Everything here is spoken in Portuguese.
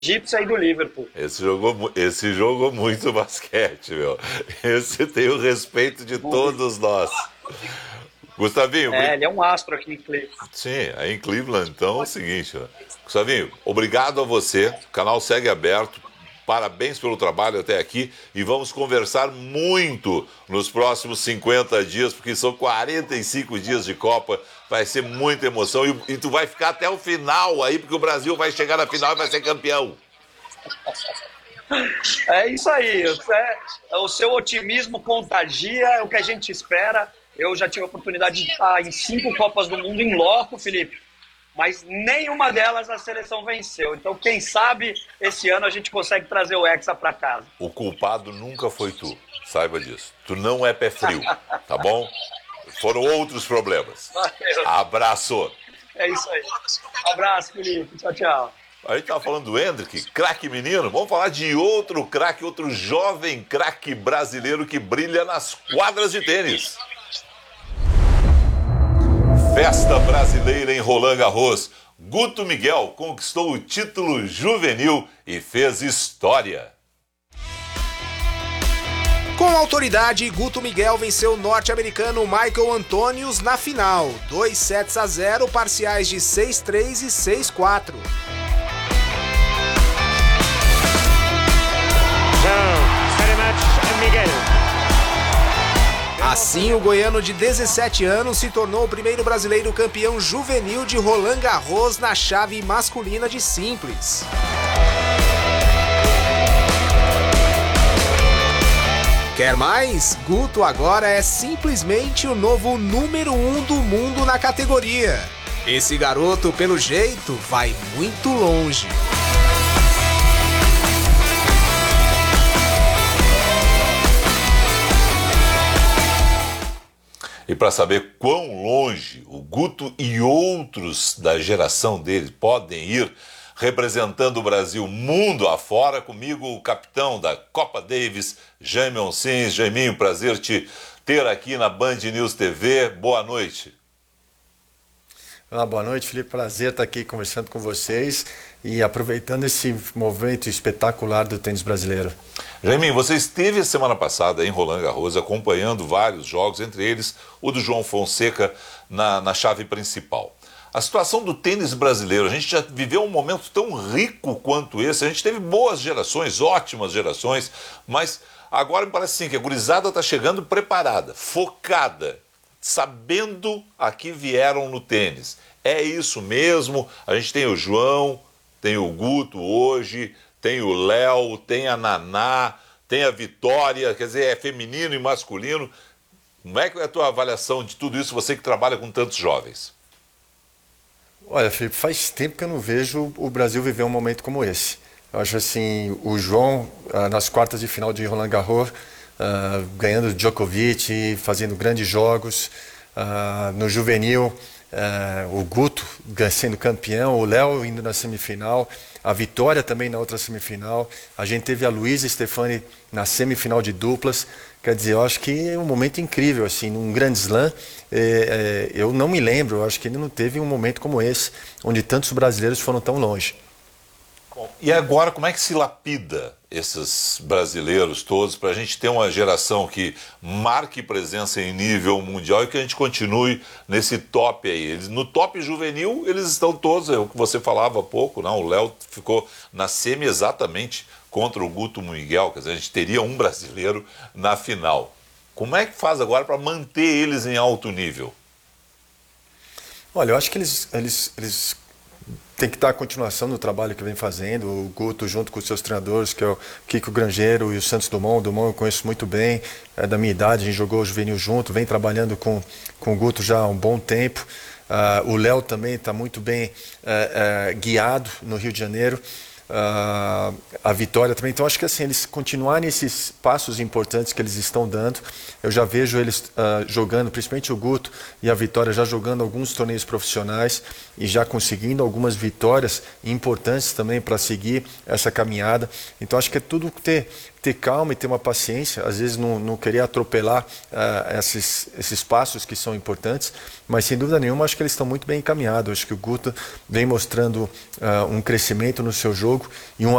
egípcia e do Liverpool. Esse jogou muito basquete, meu. Esse tem o respeito de todos nós. Gustavinho, Ele é um astro aqui em Cleveland. sim, aí em Cleveland, então é o seguinte, ó. Gustavinho, obrigado a você, o canal segue aberto, parabéns pelo trabalho até aqui e vamos conversar muito nos próximos 50 dias, porque são 45 dias de Copa, vai ser muita emoção e tu vai ficar até o final aí, porque o Brasil vai chegar na final e vai ser campeão. É isso aí, o seu otimismo contagia, é o que a gente espera. Eu já tive a oportunidade de estar em 5 Copas do Mundo em loco, Felipe, mas nenhuma delas a seleção venceu. Então, quem sabe, esse ano a gente consegue trazer o Hexa para casa. O culpado nunca foi tu, saiba disso. Tu não é pé frio, tá bom? Foram outros problemas. Abraço. É isso aí. Abraço, Felipe. Tchau, tchau. A gente tava falando do Endrick, craque menino. Vamos falar de outro craque, outro jovem craque brasileiro que brilha nas quadras de tênis. Festa brasileira em Roland Garros. Guto Miguel conquistou o título juvenil e fez história. Com autoridade, Guto Miguel venceu o norte-americano Michael Antonius na final. 2-0, parciais de 6-3 e 6-4. Assim, o goiano de 17 anos se tornou o primeiro brasileiro campeão juvenil de Roland Garros na chave masculina de simples. Quer mais? Guto agora é simplesmente o novo número 1 do mundo na categoria. Esse garoto, pelo jeito, vai muito longe. E para saber quão longe o Guto e outros da geração dele podem ir, representando o Brasil mundo afora, comigo o capitão da Copa Davis, Jaime Oncins. Jaiminho, prazer te ter aqui na Band News TV. Boa noite. Boa noite, Felipe. Prazer estar aqui conversando com vocês e aproveitando esse momento espetacular do tênis brasileiro. Jaiminho, você esteve semana passada em Roland Garros acompanhando vários jogos, entre eles o do João Fonseca na chave principal. A situação do tênis brasileiro, a gente já viveu um momento tão rico quanto esse, a gente teve boas gerações, ótimas gerações, mas agora me parece assim que a gurizada está chegando preparada, focada, sabendo a que vieram no tênis. É isso mesmo, a gente tem o João, tem o Guto hoje, tem o Léo, tem a Naná, tem a Vitória, quer dizer, é feminino e masculino. Como é que é a tua avaliação de tudo isso, você que trabalha com tantos jovens? Olha, Felipe, faz tempo que eu não vejo o Brasil viver um momento como esse. Eu acho assim, o João, nas quartas de final de Roland Garros, ganhando Djokovic, fazendo grandes jogos. No juvenil, o Guto sendo campeão, o Léo indo na semifinal, a Vitória também na outra semifinal. A gente teve a Luísa Stefani na semifinal de duplas. Quer dizer, eu acho que é um momento incrível, assim, num grande slam. Eu não me lembro, eu acho que ele não teve um momento como esse, onde tantos brasileiros foram tão longe. Bom, e agora, como é que se lapida esses brasileiros todos para a gente ter uma geração que marque presença em nível mundial e que a gente continue nesse top aí? No top juvenil, eles estão todos, é o que você falava há pouco, não? O Léo ficou na semi exatamente contra o Guto Miguel, quer dizer, a gente teria um brasileiro na final. Como é que faz agora para manter eles em alto nível? Olha, eu acho que eles tem que dar a continuação do trabalho que vem fazendo, o Guto junto com os seus treinadores, que é o Kiko Grangeiro e o Santos Dumont. O Dumont eu conheço muito bem, é da minha idade, a gente jogou o juvenil junto, vem trabalhando com o Guto já há um bom tempo. O Léo também está muito bem guiado no Rio de Janeiro. A Vitória também. Então acho que assim, eles continuarem esses passos importantes que eles estão dando, eu já vejo eles jogando, principalmente o Guto e a Vitória, já jogando alguns torneios profissionais e já conseguindo algumas vitórias importantes também para seguir essa caminhada. Então acho que é tudo ter calma e ter uma paciência, às vezes não querer atropelar esses passos que são importantes, mas sem dúvida nenhuma acho que eles estão muito bem encaminhados. Acho que o Guto vem mostrando um crescimento no seu jogo e